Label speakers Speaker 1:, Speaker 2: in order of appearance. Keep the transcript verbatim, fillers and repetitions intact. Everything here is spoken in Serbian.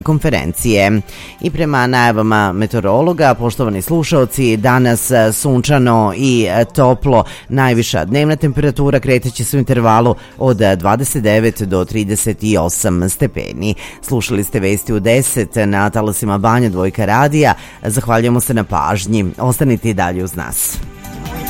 Speaker 1: konferencije. I prema najavama meteorologa, poštovani slušaoci, danas sunčano i toplo, najviša dnevna temperatura kreteće se u intervalu od dvadeset devet do trideset osam stepeni. Slušali ste vesti u deset na talasima Banja Dvojka radija. Zahvaljujemo se na pažnji. Ostanite i dalje uz nas.